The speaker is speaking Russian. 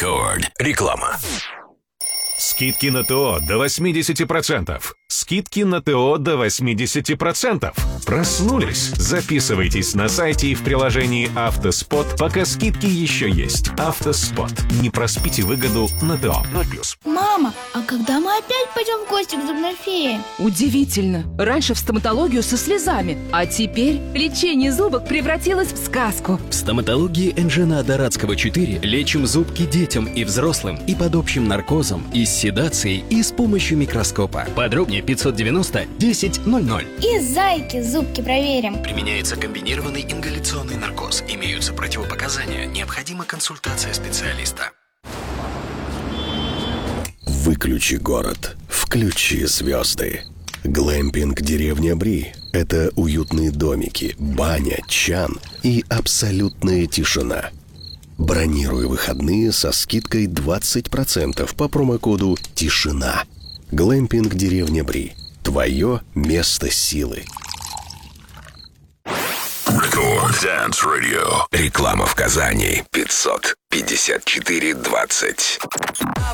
Рекорд. Реклама. Скидки на ТО до 80%. Скидки на ТО до 80%. Проснулись? Записывайтесь на сайте и в приложении «Автоспот», пока скидки еще есть. «Автоспот». Не проспите выгоду на ТО. 0+. Мама, а когда мы опять пойдем в гости к зубной фее? Удивительно. Раньше в стоматологию со слезами, а теперь лечение зубок превратилось в сказку. В стоматологии Энжена Дорадского 4 лечим зубки детям и взрослым и под общим наркозом, и с седацией, и с помощью микроскопа. Подробнее 590 10 00. И зайки зубки проверим. Применяется комбинированный ингаляционный наркоз. Имеются противопоказания. Необходима консультация специалиста. Выключи город. Включи звезды. Глэмпинг «Деревня Бри» — это уютные домики, баня, чан и абсолютная тишина. Бронируй выходные со скидкой 20% по промокоду «Тишина». Глэмпинг «Деревня Бри». Твое место силы. Рекорд Dance Radio. Реклама в Казани. 554-20.